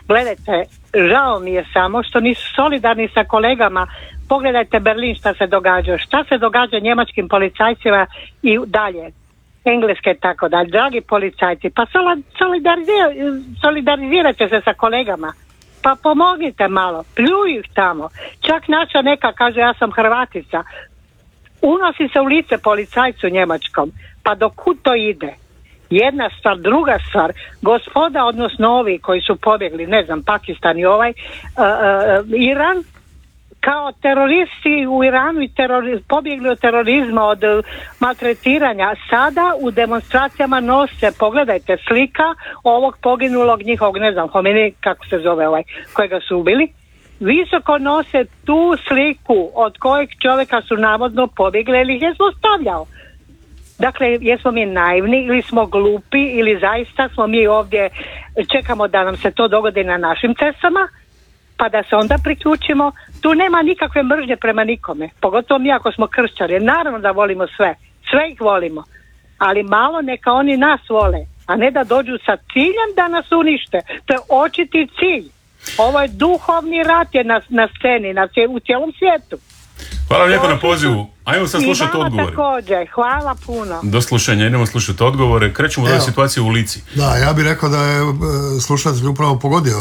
Gledajte, žao mi je samo što nisu solidarni sa kolegama. Pogledajte Berlin šta se događa. Šta se događa njemačkim policajcima i dalje. Engleske tako da. Dragi policajci, pa solidarizirajte se sa kolegama. Pa pomognite malo. Pljuju ih tamo. Čak naša neka kaže ja sam Hrvatica. Unosi se u lice policajcu njemačkom. Pa do kud to ide? Jedna stvar, druga stvar, gospoda, odnosno ovi koji su pobjegli, ne znam, Pakistan i Iran, kao teroristi u Iranu i pobjegli od terorizma, od maltretiranja, sada u demonstracijama nose, pogledajte, slika ovog poginulog njihovog, ne znam, Homini, kako se zove kojega su ubili, visoko nose tu sliku od kojeg čovjeka su navodno pobjegli ili ih je zlostavljao. Dakle, jesmo mi naivni ili smo glupi ili zaista smo mi ovdje, čekamo da nam se to dogodi na našim cestama, pa da se onda priključimo. Tu nema nikakve mržnje prema nikome, pogotovo mi ako smo kršćani. Naravno da volimo sve ih volimo, ali malo neka oni nas vole, a ne da dođu sa ciljem da nas unište. To je očiti cilj. Ovo je duhovni rat je na sceni, u cijelom svijetu. Hvala lijepo na pozivu. Ajmo sad slušati odgovore. Također, hvala puno. Do slušanja, idemo slušati odgovore. Krećemo do situacije u Lici. Da, ja bih rekao da je slušatelj upravo pogodio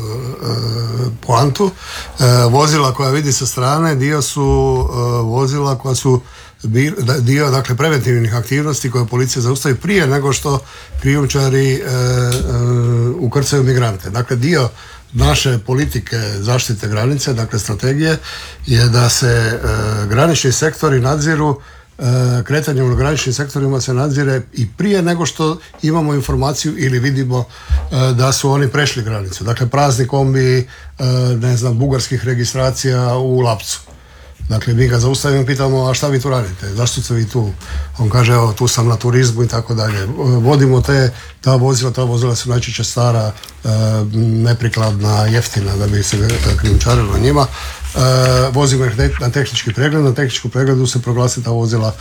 poantu. Vozila koja vidi sa strane, dio su vozila koja su dio, dakle, preventivnih aktivnosti koje policija zaustavi prije nego što krijumčari ukrcaju migrante. Dakle, dio naše politike zaštite granice, dakle strategije, je da se granični sektori nadziru, kretanjem u graničnim sektorima se nadzire i prije nego što imamo informaciju ili vidimo da su oni prešli granicu. Dakle, prazni kombi, ne znam, bugarskih registracija u Lapcu. Dakle, mi ga zaustavimo i pitamo, a šta vi tu radite? Zašto ste vi tu? On kaže, evo, tu sam na turizmu i tako dalje. Vodimo ta vozila su najčešće stara, neprikladna, jeftina da bi se krijumčarilo njima. Vozimo ih na tehnički pregled. Na tehničkom pregledu se proglasi ta vozila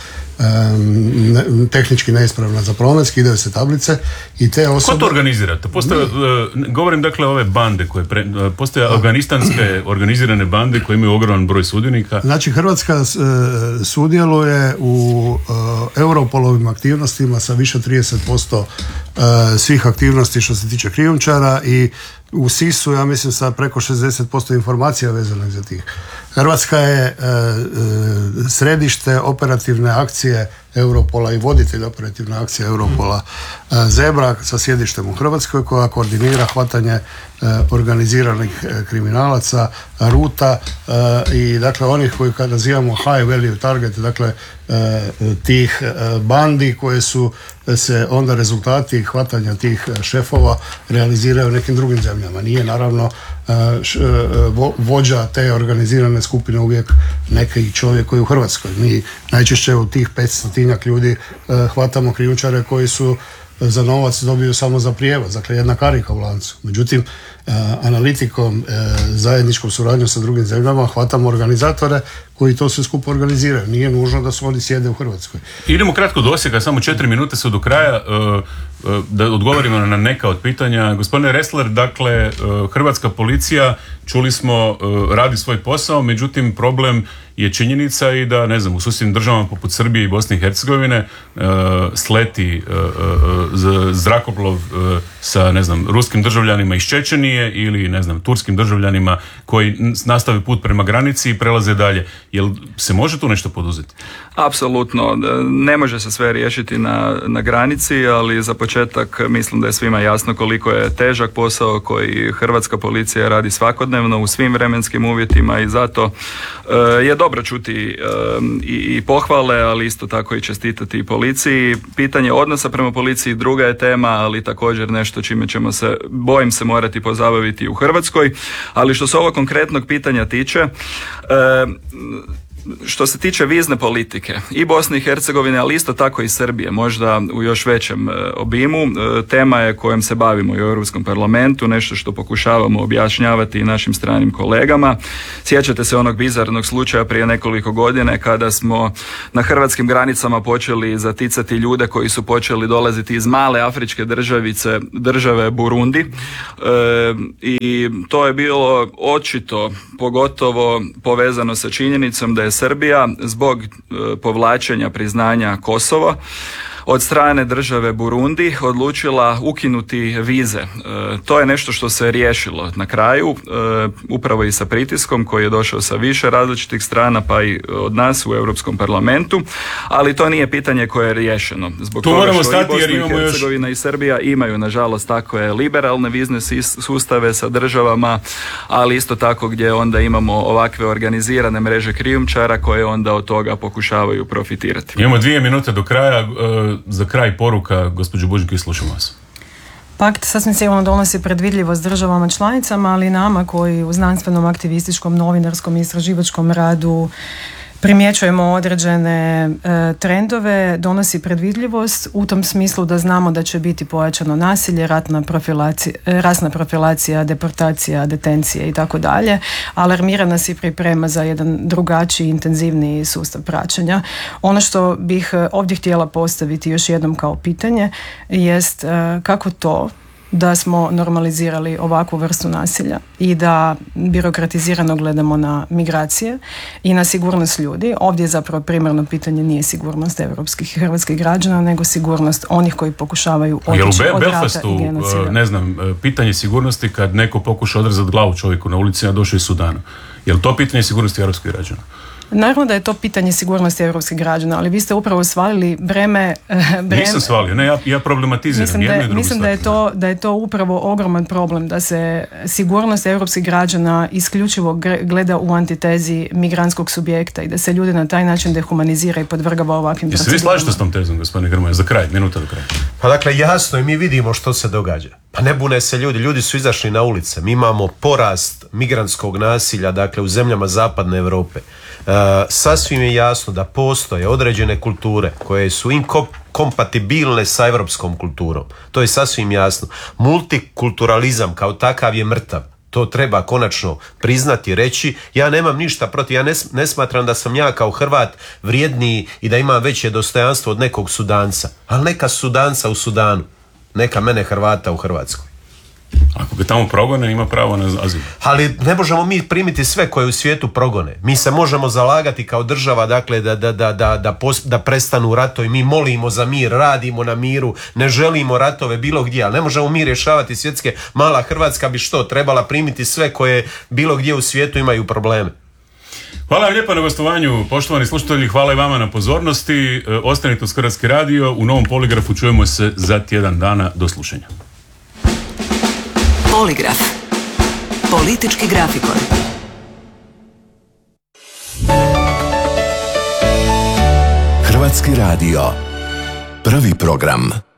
tehnički neispravna za promet, skidaju se tablice i te osobe... Ko to organizira? Govorim dakle ove bande koje postoje afganistanske organizirane bande koje imaju ogroman broj sudionika. Znači, Hrvatska sudjeluje u Europolovim aktivnostima sa više 30% svih aktivnosti što se tiče krijumčara i u SIS-u, ja mislim, sa preko 60% informacija vezanih za tih. Hrvatska je središte operativne akcije Europola i voditelj operativne akcije Europola Zebra sa sjedištem u Hrvatskoj, koja koordinira hvatanje organiziranih kriminalaca, ruta i dakle onih koji kad nazivamo high value target, dakle tih bandi koje su se onda rezultati hvatanja tih šefova realiziraju u nekim drugim zemljama. Nije naravno vođa te organizirane skupine uvijek neki čovjek koji je u Hrvatskoj. Mi najčešće u tih 500 ljudi hvatamo krijumčare koji su za novac dobiju samo za prijevoz, dakle jedna karika u lancu. Međutim, analitikom, zajedničkom suradnjom sa drugim zemljama hvatamo organizatore koji to sve skupo organiziraju. Nije nužno da su oni sjede u Hrvatskoj. Idemo kratko do Osijeka, samo 4 minute su do kraja, da odgovorimo na neka od pitanja. Gospodine Ressler, dakle, hrvatska policija, čuli smo, radi svoj posao, međutim problem je činjenica i da, ne znam, u susjednim državama poput Srbije i Bosne i Hercegovine sleti zrakoplov sa, ne znam, ruskim državljanima iz Čečenije ili, ne znam, turskim državljanima koji nastave put prema granici i prelaze dalje. Jel se može tu nešto poduzeti? Apsolutno. Ne može se sve riješiti na granici, ali za početak mislim da je svima jasno koliko je težak posao koji hrvatska policija radi svakodnevno u svim vremenskim uvjetima i zato je dobro čuti i pohvale, ali isto tako i čestitati i policiji. Pitanje odnosa prema policiji druga je tema, ali također nešto čime ćemo se, bojim se, morati pozabaviti u Hrvatskoj. Ali što se ovog konkretnog pitanja tiče, Što se tiče vizne politike i Bosne i Hercegovine, ali isto tako i Srbije, možda u još većem obimu, tema je kojom se bavimo i u Europskom parlamentu, nešto što pokušavamo objašnjavati i našim stranim kolegama. Sjećate se onog bizarnog slučaja prije nekoliko godina kada smo na hrvatskim granicama počeli zaticati ljude koji su počeli dolaziti iz male afričke države Burundi, i to je bilo očito pogotovo povezano sa činjenicom da je Srbija zbog povlačenja priznanja Kosova od strane države Burundi odlučila ukinuti vize. To je nešto što se riješilo na kraju, upravo i sa pritiskom koji je došao sa više različitih strana, pa i od nas u Europskom parlamentu, ali to nije pitanje koje je riješeno. Zbog tu toga što stati, i Bosna i Hercegovina i Srbija imaju nažalost takve liberalne vizne sustave sa državama, ali isto tako gdje onda imamo ovakve organizirane mreže krijumčara koje onda od toga pokušavaju profitirati. Imamo 2 minute do kraja. Za kraj poruka, gospođo Bužinki, slušamo vas. Pakt sasvim sigurno donosi predvidljivost državama članicama, ali i nama koji u znanstvenom, aktivističkom, novinarskom i istraživačkom radu primjećujemo određene trendove, donosi predvidljivost u tom smislu da znamo da će biti pojačano nasilje, rasna profilacija, deportacija, detencije i tako dalje. Alarmira nas i priprema za jedan drugačiji, intenzivniji sustav praćenja. Ono što bih ovdje htjela postaviti još jednom kao pitanje jest kako to da smo normalizirali ovakvu vrstu nasilja i da birokratizirano gledamo na migracije i na sigurnost ljudi. Ovdje zapravo primarno pitanje nije sigurnost europskih i hrvatskih građana, nego sigurnost onih koji pokušavaju otići od rata i genocida. Ne znam, pitanje sigurnosti kad neko pokuša odrezati glavu čovjeku na ulici, a došao iz Sudana. Je li to pitanje sigurnosti europskih građana? Naravno da je to pitanje sigurnosti europskih građana, ali vi ste upravo svalili breme... Nisam svalio, ne, ja problematiziram jednu i drugu Mislim da je to upravo ogroman problem, da se sigurnost europskih građana isključivo gleda u antitezi migrantskog subjekta i da se ljudi na taj način dehumanizira i podvrgava ovakvim procedurama. Jeste vi slažete s tom tezom, gospodine Grmoja? Za kraj, minuta do kraja. Pa dakle, jasno i mi vidimo što se događa. Pa ne bune se ljudi su izašli na ulice. Mi imamo porast migrantskog nasilja, dakle, u zemljama zapadne Europe. Sasvim je jasno da postoje određene kulture koje su inkompatibilne sa europskom kulturom. To je sasvim jasno. Multikulturalizam kao takav je mrtav. To treba konačno priznati i reći. Ja nemam ništa protiv, ja ne smatram da sam ja kao Hrvat vrijedniji i da imam veće dostojanstvo od nekog Sudanca. Ali neka Sudanca u Sudanu, neka mene Hrvata u Hrvatskoj. Ako ga tamo progone, ima pravo na azil. Ali ne možemo mi primiti sve koje u svijetu progone. Mi se možemo zalagati kao država, dakle, da prestanu ratovi. Mi molimo za mir, radimo na miru, ne želimo ratove bilo gdje, ali ne možemo mi rješavati svjetske. Mala Hrvatska bi što? Trebala primiti sve koje bilo gdje u svijetu imaju probleme. Hvala vam lijepa na gostovanju, poštovani slušatelji, hvala i vama na pozornosti. Ostanite uz Hrvatski radio, u novom Poligrafu čujemo se za tjedan dana. Do slušanja. Poligraf. Politički grafikon. Hrvatski radio. Prvi program.